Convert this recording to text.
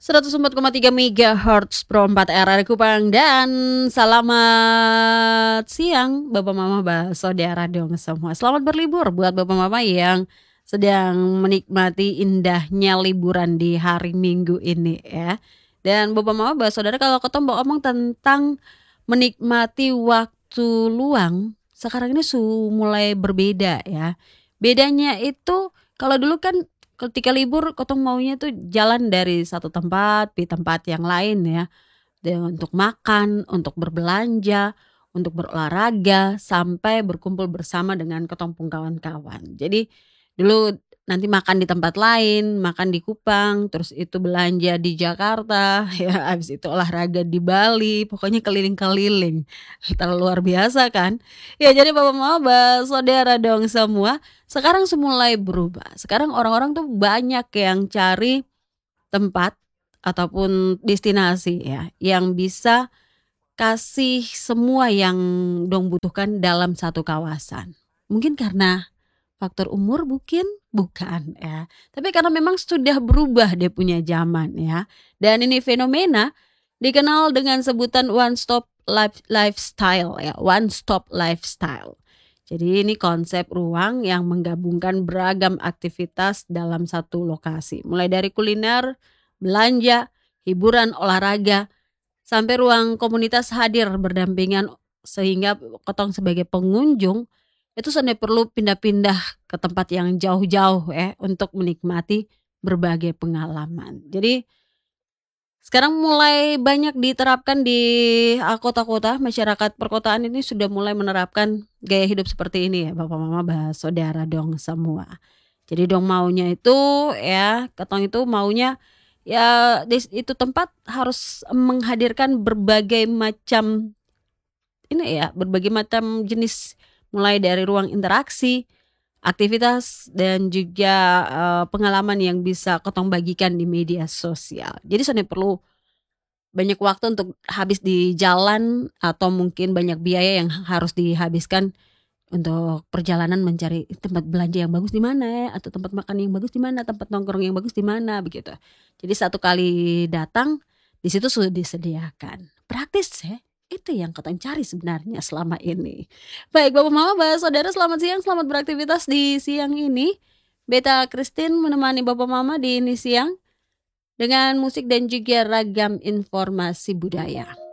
104,3 MHz Pro 4 RRI Kupang dan selamat siang Bapak Mama Saudara dong semua. Selamat berlibur buat Bapak Mama yang sedang menikmati indahnya liburan di hari Minggu ini ya. Dan Bapak Mama Saudara, kalau ketemu ngomong tentang menikmati waktu luang, sekarang ini mulai berbeda ya. Bedanya itu kalau dulu kan ketika libur kotong maunya tuh jalan dari satu tempat di tempat yang lain ya. Dan untuk makan, untuk berbelanja, untuk berolahraga, sampai berkumpul bersama dengan ketemu kawan-kawan. Jadi dulu nanti makan di tempat lain, makan di Kupang, terus itu belanja di Jakarta, ya habis itu olahraga di Bali, pokoknya keliling-keliling. Terlalu luar biasa kan? Ya jadi Bapak Mama, saudara dong semua, sekarang semulai berubah. Sekarang orang-orang tuh banyak yang cari tempat ataupun destinasi ya yang bisa kasih semua yang dong butuhkan dalam satu kawasan. Mungkin karena faktor umur mungkin? Bukan ya. Tapi karena memang sudah berubah dia punya zaman ya. Dan ini fenomena dikenal dengan sebutan one stop lifestyle ya, one stop lifestyle. Jadi ini konsep ruang yang menggabungkan beragam aktivitas dalam satu lokasi. Mulai dari kuliner, belanja, hiburan, olahraga, sampai ruang komunitas hadir berdampingan sehingga kotong sebagai pengunjung itu sebenarnya perlu pindah-pindah ke tempat yang jauh-jauh ya untuk menikmati berbagai pengalaman. Jadi sekarang mulai banyak diterapkan di kota-kota, masyarakat perkotaan ini sudah mulai menerapkan gaya hidup seperti ini ya Bapak Mama Saudara dong semua. Jadi dong maunya itu ya, ketong itu maunya ya itu tempat harus menghadirkan berbagai macam ini ya, berbagai macam jenis mulai dari ruang interaksi, aktivitas dan juga pengalaman yang bisa ketong bagikan di media sosial. Jadi sebenarnya perlu banyak waktu untuk habis di jalan atau mungkin banyak biaya yang harus dihabiskan untuk perjalanan mencari tempat belanja yang bagus di mana ya, atau tempat makan yang bagus di mana, tempat nongkrong yang bagus di mana begitu. Jadi satu kali datang di situ sudah disediakan. Praktis ya. Itu yang ketong cari sebenarnya selama ini. Baik Bapak Mama Saudara, selamat siang, selamat beraktivitas di siang ini. Beta Christine menemani Bapak Mama di ini siang dengan musik dan juga ragam informasi budaya.